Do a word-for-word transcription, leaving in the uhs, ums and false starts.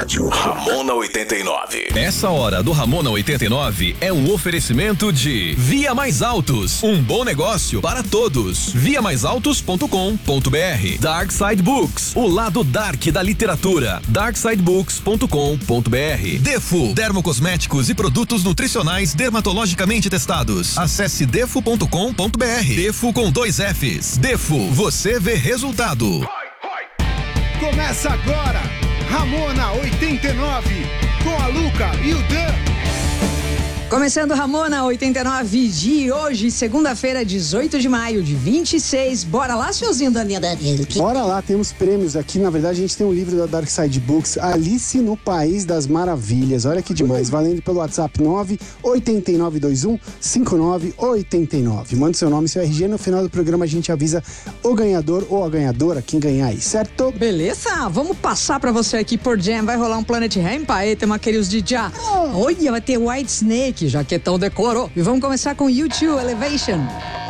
rádio. Ramona oitenta e nove. Essa hora do Ramona oitenta e nove é um oferecimento de Via Mais Altos, um bom negócio para todos. via mais altos ponto com ponto br. Dark Side Books, o lado dark da literatura. dark side books ponto com ponto br. Defo, dermocosméticos e produtos nutricionais dermatologicamente testados. Acesse defo ponto com ponto br. Defo com dois Fs. Defo, você vê resultado. Começa agora, Ramona oitenta e nove, com a Luca e o Dan. Começando Ramona oitenta e nove de hoje, segunda-feira, dezoito de maio de vinte e seis. Bora lá, senhorzinho Daniel. Bora lá, temos prêmios aqui. Na verdade, a gente tem um livro da Dark Side Books, Alice no País das Maravilhas. Olha que demais, valendo pelo WhatsApp nove oito nove dois um cinco nove oito nove. Manda seu nome e seu R G. No final do programa a gente avisa o ganhador ou a ganhadora, quem ganhar aí, certo? Beleza? Vamos passar pra você aqui por Jam. Vai rolar um Planet Ramp aí, tem uma queridos de já. Olha, vai ter White Snake, Jaquetão decorou. E vamos começar com U dois Elevation.